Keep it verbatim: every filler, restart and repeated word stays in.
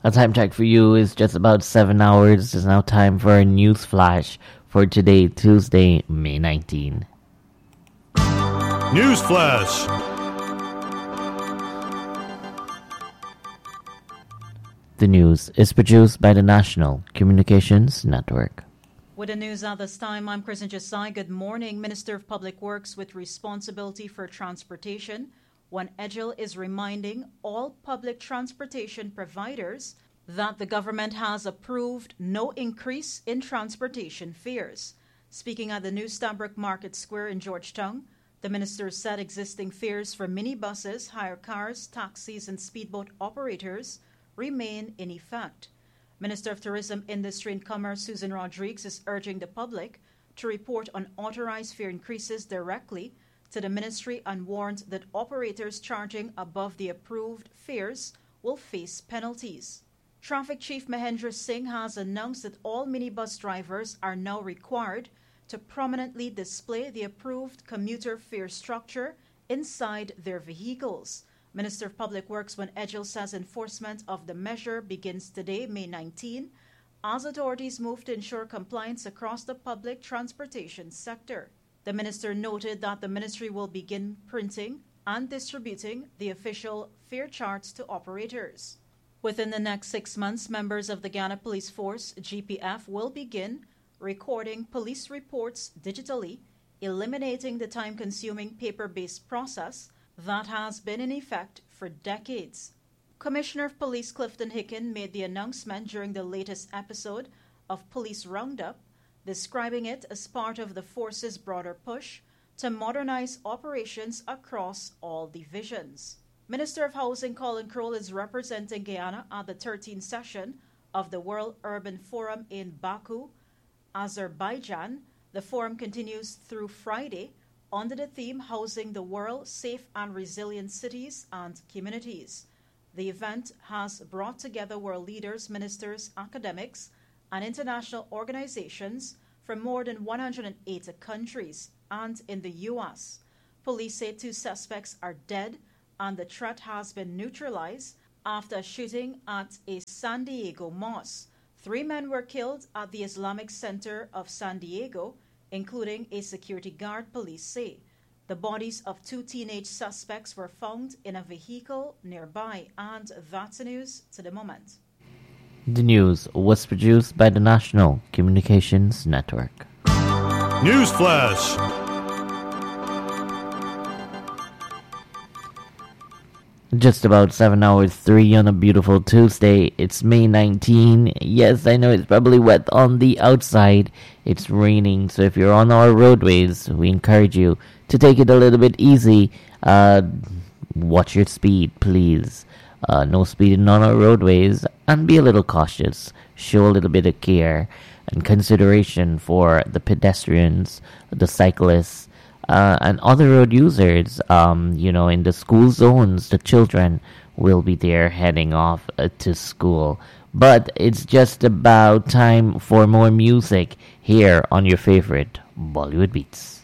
A time check for you is just about seven hours. It's now time for a news flash for today, Tuesday, May nineteenth. News flash. The news is produced by the National Communications Network. With the news at this time, I'm Kristen Jasai. Good morning. Minister of Public Works with responsibility for transportation, Juan Edgell, is reminding all public transportation providers that the government has approved no increase in transportation fares. Speaking at the New Stabroek Market Square in Georgetown, the minister said existing fares for minibuses, hire cars, taxis, and speedboat operators remain in effect. Minister of Tourism, Industry and Commerce Susan Rodriguez is urging the public to report unauthorized fare increases directly to the ministry and warned that operators charging above the approved fares will face penalties. Traffic Chief Mahendra Singh has announced that all minibus drivers are now required to prominently display the approved commuter fare structure inside their vehicles. Minister of Public Works Juan Edgell says enforcement of the measure begins today, May nineteenth, as authorities move to ensure compliance across the public transportation sector. The minister noted that the ministry will begin printing and distributing the official fare charts to operators. Within the next six months, members of the Guyana Police Force, G P F, will begin recording police reports digitally, eliminating the time-consuming paper-based process that has been in effect for decades. Commissioner of Police Clifton Hicken made the announcement during the latest episode of Police Roundup, describing it as part of the force's broader push to modernize operations across all divisions. Minister of Housing Colin Crowell is representing Guyana at the thirteenth session of the World Urban Forum in Baku, Azerbaijan. The forum continues through Friday under the theme Housing the World, Safe and Resilient Cities and Communities. The event has brought together world leaders, ministers, academics, and international organizations from more than one hundred eighty countries and in the U S. Police say two suspects are dead and the threat has been neutralized after a shooting at a San Diego mosque. Three men were killed at the Islamic Center of San Diego, including a security guard, police say. The bodies of two teenage suspects were found in a vehicle nearby, and that's the news to the moment. The news was produced by the National Communications Network. News flash. Just about seven hours three on a beautiful Tuesday. It's May nineteenth. Yes, I know it's probably wet on the outside. It's raining, so if you're on our roadways, we encourage you to take it a little bit easy. Uh, watch your speed, please. Uh, no speeding on our roadways, and be a little cautious. Show a little bit of care and consideration for the pedestrians, the cyclists, Uh, and other road users. Um, you know, in the school zones, the children will be there heading off uh, to school. But it's just about time for more music here on your favorite Bollywood Beats.